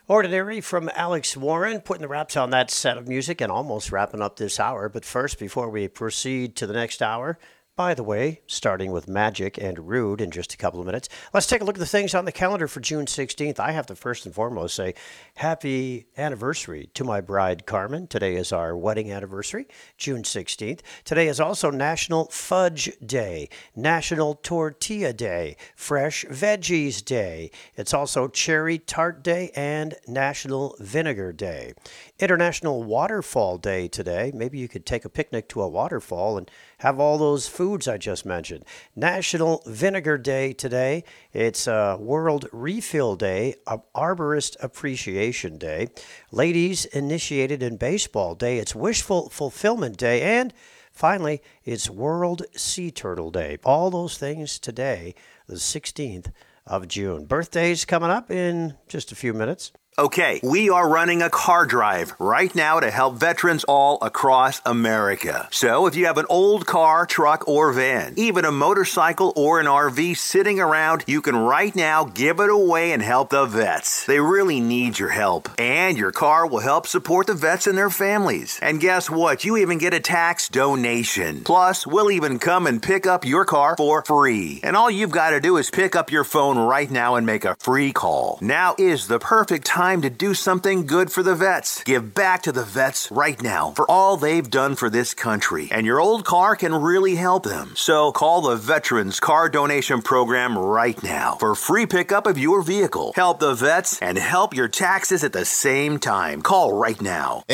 Ordinary from Alex Warren, putting the wraps on that set of music and almost wrapping up this hour. But first, before we proceed to the next hour, by the way, starting with Magic and Rude in just a couple of minutes, let's take a look at the things on the calendar for June 16th. I have to first and foremost say happy anniversary to my bride, Carmen. Today is our wedding anniversary, June 16th. Today is also National Fudge Day, National Tortilla Day, Fresh Veggies Day. It's also Cherry Tart Day and National Vinegar Day. International Waterfall Day today. Maybe you could take a picnic to a waterfall and have all those foods I just mentioned. National Vinegar Day today. It's World Refill Day, Arborist Appreciation Day, Ladies Initiated in Baseball Day. It's Wishful Fulfillment Day. And finally, it's World Sea Turtle Day. All those things today, the 16th of June. Birthdays coming up in just a few minutes. Okay, we are running a car drive right now to help veterans all across America. So if you have an old car, truck, or van, even a motorcycle or an RV sitting around, you can right now give it away and help the vets. They really need your help. And your car will help support the vets and their families. And guess what? You even get a tax donation. Plus, we'll even come and pick up your car for free. And all you've got to do is pick up your phone right now and make a free call. Now is the perfect time to do something good for the vets. Give back to the vets right now for all they've done for this country. And your old car can really help them. So call the Veterans Car Donation Program right now for free pickup of your vehicle. Help the vets and help your taxes at the same time. Call right now.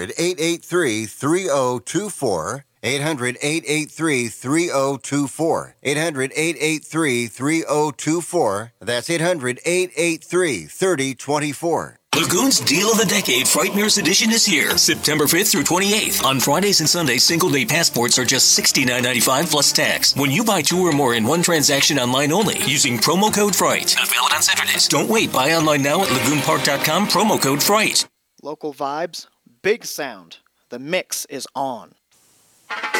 800-883-3024. 800-883-3024. 800-883-3024. That's 800-883-3024. Lagoon's Deal of the Decade Frightmares Edition is here, September 5th through 28th. On Fridays and Sundays, single-day passports are just $69.95 plus tax. When you buy 2 or more in one transaction online only, using promo code FRIGHT. Not valid on Saturdays. Don't wait. Buy online now at lagoonpark.com, promo code FRIGHT. Local vibes, big sound. The mix is on.